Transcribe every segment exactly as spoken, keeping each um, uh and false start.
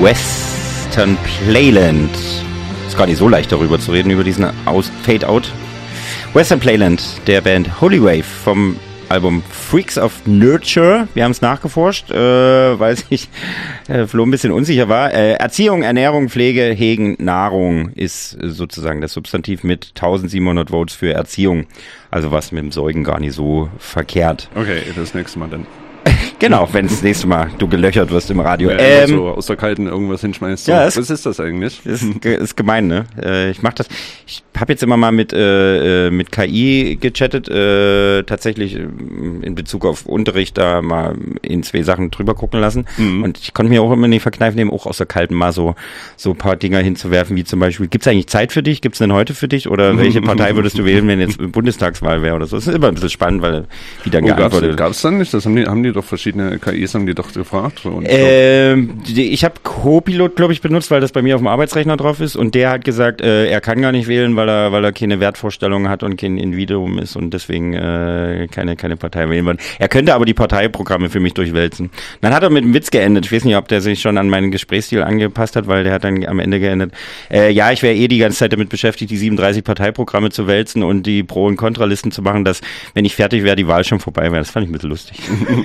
Western Playland. Ist gar nicht so leicht darüber zu reden, über diesen Aus- Fade-Out. Western Playland, der Band Holy Wave vom Album Freaks of Nurture. Wir haben es nachgeforscht, äh, weil sich äh, Flo ein bisschen unsicher war. Äh, Erziehung, Ernährung, Pflege, Hegen, Nahrung ist sozusagen das Substantiv mit eintausendsiebenhundert Votes für Erziehung. Also was mit dem Säugen gar nicht so verkehrt. Okay, das nächste Mal dann. Genau, wenn das nächste Mal du gelöchert wirst im Radio. Ja, ähm, so aus der Kalten irgendwas hinschmeißt. So. Ja, es, was ist das eigentlich? Ist, ist gemein, ne? Äh, ich mach das. Ich habe jetzt immer mal mit äh, mit K I gechattet, äh, tatsächlich in Bezug auf Unterricht da mal in zwei Sachen drüber gucken lassen. Mhm. Und ich konnte mir auch immer nicht verkneifen, eben auch aus der Kalten mal so so ein paar Dinger hinzuwerfen, wie zum Beispiel: Gibt's eigentlich Zeit für dich? Gibt's denn heute für dich? Oder welche Partei würdest du wählen, wenn jetzt Bundestagswahl wäre oder so? Das ist immer ein bisschen spannend, weil wie dann oh, geantwortet wird. Gab's dann nicht? Das haben die haben die doch verschiedene K Is haben die doch gefragt. Und ähm, die, ich habe Copilot, glaube ich, benutzt, weil das bei mir auf dem Arbeitsrechner drauf ist, und der hat gesagt, äh, er kann gar nicht wählen, weil er weil er keine Wertvorstellungen hat und kein Individuum ist und deswegen äh, keine keine Partei wählen will. Er könnte aber die Parteiprogramme für mich durchwälzen. Dann hat er mit einem Witz geendet. Ich weiß nicht, ob der sich schon an meinen Gesprächsstil angepasst hat, weil der hat dann am Ende geendet. Äh, ja, ich wäre eh die ganze Zeit damit beschäftigt, die siebenunddreißig Parteiprogramme zu wälzen und die Pro- und Kontralisten zu machen, dass, wenn ich fertig wäre, die Wahl schon vorbei wäre. Das fand ich ein bisschen lustig.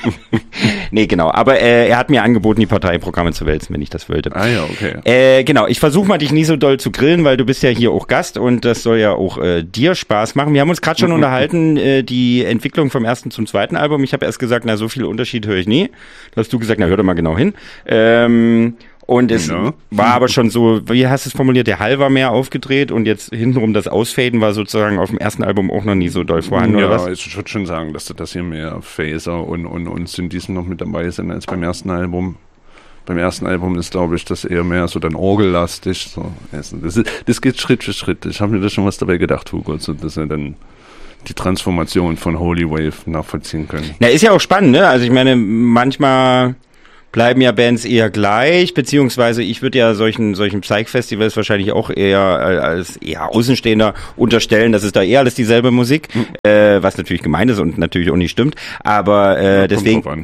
Nee, genau. Aber äh, er hat mir angeboten, die Parteiprogramme zu wälzen, wenn ich das wollte. Ah ja, okay. Äh, genau, ich versuche mal, dich nie so doll zu grillen, weil du bist ja hier auch Gast und das soll ja auch äh, dir Spaß machen. Wir haben uns gerade schon unterhalten, äh, die Entwicklung vom ersten zum zweiten Album. Ich habe erst gesagt, na, so viel Unterschied höre ich nie. Da hast du gesagt, na, hör doch mal genau hin. Ähm, und es ja. war aber schon so, wie hast du es formuliert, der Hall war mehr aufgedreht und jetzt hintenrum das Ausfaden war sozusagen auf dem ersten Album auch noch nie so doll vorhanden, ja, oder was? Ja, ich würde schon sagen, dass das hier mehr Phaser und, und, und Synthes noch mit dabei sind als beim ersten Album. Beim ersten Album ist, glaube ich, das eher mehr so dann orgellastig. So. Das, ist, das geht Schritt für Schritt. Ich habe mir da schon was dabei gedacht, Hugo, so, dass wir dann die Transformation von Holy Wave nachvollziehen können. Na, ist ja auch spannend, ne? Also ich meine, manchmal bleiben ja Bands eher gleich, beziehungsweise ich würde ja solchen solchen Psych-Festivals wahrscheinlich auch eher als eher Außenstehender unterstellen, dass es da eher alles dieselbe Musik, mhm. äh, was natürlich gemein ist und natürlich auch nicht stimmt, aber äh, ja, deswegen an.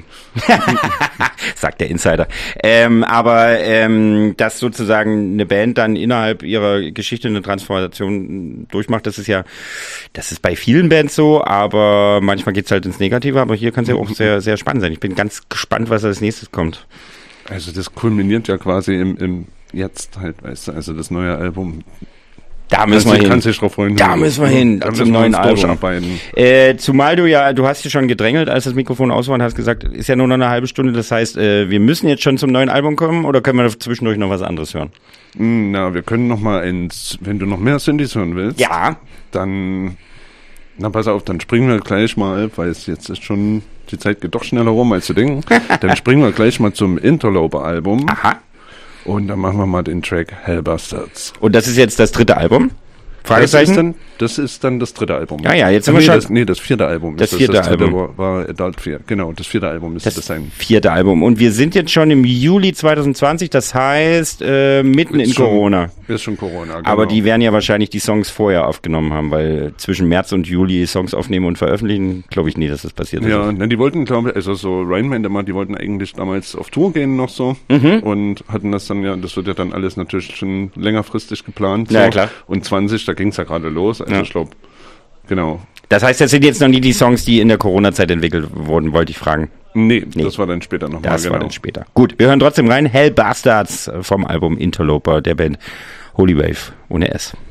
sagt der Insider. Ähm, aber ähm, dass sozusagen eine Band dann innerhalb ihrer Geschichte eine Transformation durchmacht, das ist ja, das ist bei vielen Bands so, aber manchmal geht's halt ins Negative, aber hier kann es ja auch sehr sehr spannend sein. Ich bin ganz gespannt, was als nächstes kommt. Also das kulminiert ja quasi im, im Jetzt halt, weißt du, also das neue Album. Da müssen wir hin. Kannst dich drauf freuen. Da müssen wir hin, da zum neuen Album. Äh, zumal du ja, du hast dich schon gedrängelt, als das Mikrofon aus war und hast gesagt, ist ja nur noch eine halbe Stunde, das heißt, äh, wir müssen jetzt schon zum neuen Album kommen oder können wir zwischendurch noch was anderes hören? Na, wir können noch mal eins, wenn du noch mehr Synthes hören willst. Ja. Dann, na pass auf, dann springen wir gleich mal, weil es jetzt ist schon, die Zeit geht doch schneller rum, als du denkst. Dann springen wir gleich mal zum Interloper-Album. Aha. Und dann machen wir mal den Track Hellbastards. Und das ist jetzt das dritte Album? Fragezeichen? Das ist dann das, ist dann das dritte Album. Ja, ja, jetzt sind nee, wir schon. Das, nee, das vierte Album. Das ist vierte das, das Album. War, war Adult vier. Genau, das vierte Album müsste das, das sein. Vierte Album. Und wir sind jetzt schon im Juli zwanzig zwanzig, das heißt äh, mitten ist in schon, Corona. Ist schon Corona, genau. Aber die werden ja wahrscheinlich die Songs vorher aufgenommen haben, weil zwischen März und Juli Songs aufnehmen und veröffentlichen, glaube ich nie, dass das passiert ist. Ja, ne, die wollten, glaube ich, also so Rain Man, die wollten eigentlich damals auf Tour gehen noch so mhm. und hatten das dann ja, das wird ja dann alles natürlich schon längerfristig geplant. So. Ja, klar. Und zwanzig, da ging es ja gerade los, also ja. ich glaube, genau. Das heißt, das sind jetzt noch nie die Songs, die in der Corona-Zeit entwickelt wurden, wollte ich fragen. Nee, nee. das war dann später nochmal. Das genau. war dann später. Gut, wir hören trotzdem rein. Hellbastards vom Album Interloper der Band Holy Wave ohne S.